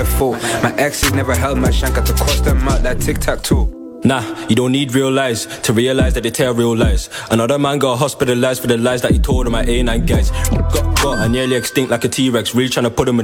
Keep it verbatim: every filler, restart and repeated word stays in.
fault. My exes never held my shank to cross them out like tic-tac-toe. Nah, you don't need real lies to realise that they tell real lies. Another man got hospitalised for the lies that he told on my A nine guys. Got, got, I nearly extinct like a T-Rex, really trying to put him in